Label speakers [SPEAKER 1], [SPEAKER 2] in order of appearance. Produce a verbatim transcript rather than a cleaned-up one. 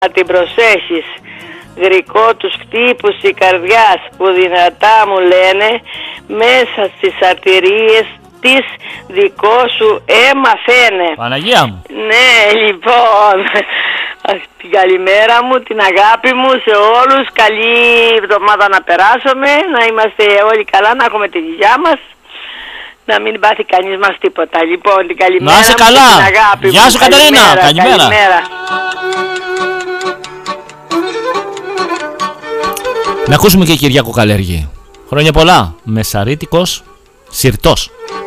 [SPEAKER 1] να την προσέχεις. Γρικό τους χτύπους η καρδιάς που δυνατά μου λένε, μέσα στις αρτηρίες της δικό σου αίμα φαίνε.
[SPEAKER 2] Παναγία μου.
[SPEAKER 1] Ναι, λοιπόν, την καλημέρα μου, την αγάπη μου σε όλους. Καλή εβδομάδα να περάσουμε, να είμαστε όλοι καλά, να έχουμε τη δουλειά μας, να μην πάθει κανείς μας τίποτα. Λοιπόν, την καλημέρα
[SPEAKER 2] να είσαι
[SPEAKER 1] μου,
[SPEAKER 2] καλά.
[SPEAKER 1] την αγάπη
[SPEAKER 2] Γεια
[SPEAKER 1] μου.
[SPEAKER 2] σου Κατερίνα. Καλημέρα.
[SPEAKER 1] Καλημέρα.
[SPEAKER 2] Να ακούσουμε και Κυριάκο Καλέργη. Χρόνια πολλά. Μεσαρίτικος Συρτός.